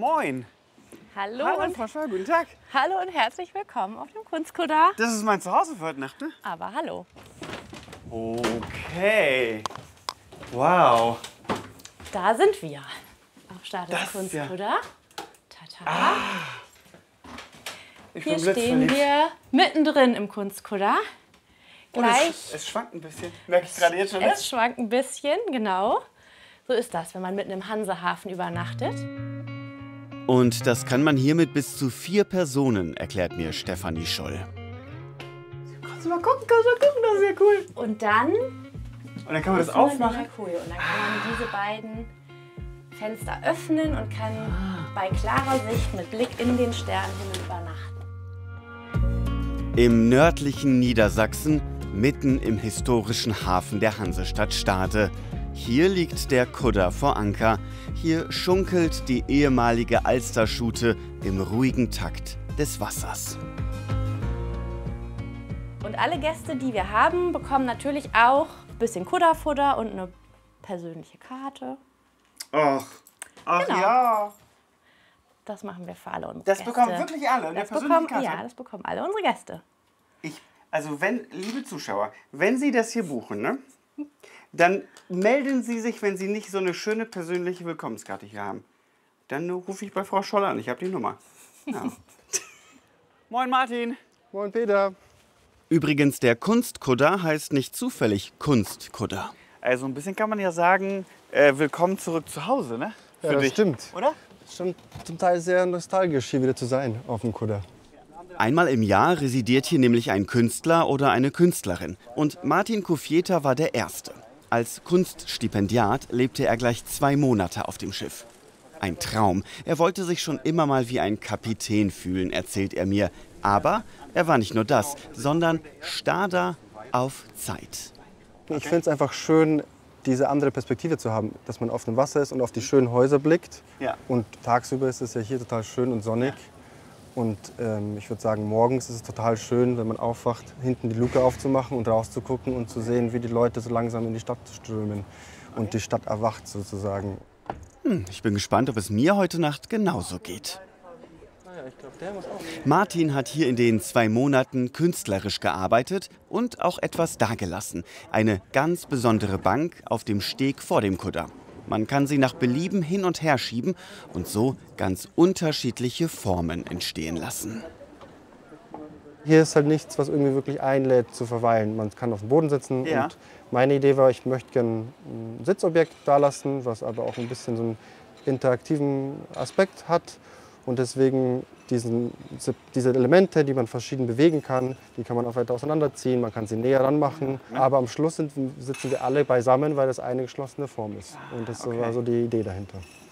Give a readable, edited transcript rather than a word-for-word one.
Moin. Hallo, Hallo, und, Frau Scholl, guten Tag. hallo und herzlich willkommen auf dem Kunstkutter. Das ist mein Zuhause für heute Nacht, ne? Aber hallo. Okay. Wow. Da sind wir. Auf Start des Das ist ja- Kunstkutter. Tata. Ich Hier bin stehen blitzverliebt. wir mittendrin im Kunstkutter. Und Gleich. es schwankt ein bisschen. Merke ich gerade jetzt schon, ne? Es schwankt ein bisschen, genau. So ist das, wenn man mitten im Hansehafen übernachtet. Und das kann man hier mit bis zu 4 Personen, erklärt mir Stefanie Scholl. Kannst du mal gucken, das ist ja cool. Und dann Und dann kann man das ist man in aufmachen. der Koje. Und dann kann man diese beiden Fenster öffnen und kann bei klarer Sicht mit Blick in den Sternenhimmel übernachten. Im nördlichen Niedersachsen, mitten im historischen Hafen der Hansestadt Stade. Hier liegt der Kudder vor Anker. Hier schunkelt die ehemalige Alsterschute im ruhigen Takt des Wassers. Und alle Gäste, die wir haben, bekommen natürlich auch ein bisschen Kudderfutter und eine persönliche Karte. Ach Genau. ja. Das machen wir für alle unsere Das Gäste. bekommen wirklich alle, eine Das persönliche bekommen, Karte. ja, das bekommen alle unsere Gäste. Also wenn, liebe Zuschauer, wenn Sie das hier buchen, ne, dann melden Sie sich, wenn Sie nicht so eine schöne persönliche Willkommenskarte hier haben. Dann rufe ich bei Frau Scholl an, ich habe die Nummer. Ja. Moin Martin. Moin Peter. Übrigens, der Kunstkudder heißt nicht zufällig Kunstkudder. Also ein bisschen kann man ja sagen, willkommen zurück zu Hause, ne? Ja, Für das dich. stimmt. Oder? Schon zum Teil sehr nostalgisch, hier wieder zu sein auf dem Kudder. Einmal im Jahr residiert hier nämlich ein Künstler oder eine Künstlerin. Und Martin Kufjeta war der Erste. Als Kunststipendiat lebte er gleich 2 Monate auf dem Schiff. Ein Traum. Er wollte sich schon immer mal wie ein Kapitän fühlen, erzählt er mir. Aber er war nicht nur das, sondern Stader auf Zeit. Ich finde es einfach schön, diese andere Perspektive zu haben, dass man auf dem Wasser ist und auf die schönen Häuser blickt. Ja. Und tagsüber ist es ja hier total schön und sonnig. Und ich würde sagen, morgens ist es total schön, wenn man aufwacht, hinten die Luke aufzumachen und rauszugucken und zu sehen, wie die Leute so langsam in die Stadt strömen. Und die Stadt erwacht sozusagen. Ich bin gespannt, ob es mir heute Nacht genauso geht. Martin hat hier in den 2 Monaten künstlerisch gearbeitet und auch etwas dagelassen. Eine ganz besondere Bank auf dem Steg vor dem Kudder. Man kann sie nach Belieben hin und her schieben und so ganz unterschiedliche Formen entstehen lassen. Hier ist halt nichts, was irgendwie wirklich einlädt zu verweilen. Man kann auf dem Boden sitzen. Ja. Und meine Idee war, ich möchte gerne ein Sitzobjekt da lassen, was aber auch ein bisschen so einen interaktiven Aspekt hat. Und deswegen diese Elemente, die man verschieden bewegen kann, die kann man auch weiter auseinanderziehen, man kann sie näher ranmachen. Aber am Schluss sitzen wir alle beisammen, weil das eine geschlossene Form ist. Und das war so die Idee dahinter.